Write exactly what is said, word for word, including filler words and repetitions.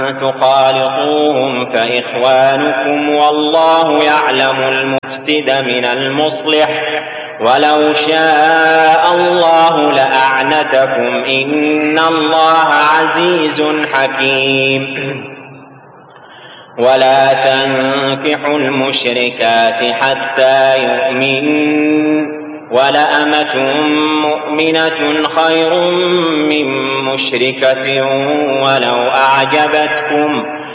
تخالطوهم فإخوانكم والله يعلم المفسد من المصلح ولو شاء الله لأعنتكم إن الله عزيز حكيم. ولا تنكحوا المشركات حتى يؤمنن ولأمة مؤمنة خير من مشركة ولو أعجبتكم